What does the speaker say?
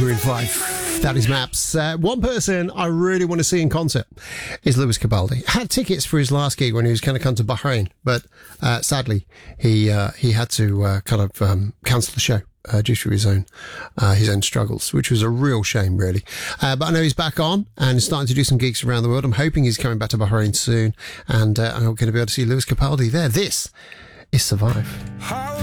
Maroon 5. That is Maps. One person I really want to see in concert is Lewis Capaldi. Had tickets for his last gig when he was going to come to Bahrain, but sadly he had to cancel the show due to his own struggles, which was a real shame, really. But I know he's back on and is starting to do some gigs around the world. I'm hoping he's coming back to Bahrain soon, and I'm going to be able to see Lewis Capaldi there. This is Survive.